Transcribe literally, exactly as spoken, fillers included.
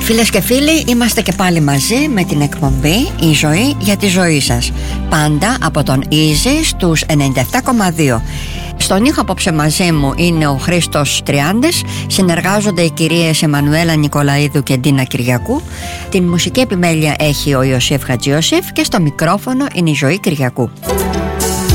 Φίλες και φίλοι, είμαστε και πάλι μαζί με την εκπομπή «Η ζωή για τη ζωή σας». Πάντα από τον Easy στους ενενήντα επτά κόμμα δύο. Στον ήχο απόψε μαζί μου είναι ο Χρήστος Τριάντες. Συνεργάζονται οι κυρίες Εμμανουέλα Νικολαίδου και Ντίνα Κυριακού. Την μουσική επιμέλεια έχει ο Ιωσήφ Χατζιωσήφ και στο μικρόφωνο είναι η Ζωή Κυριακού.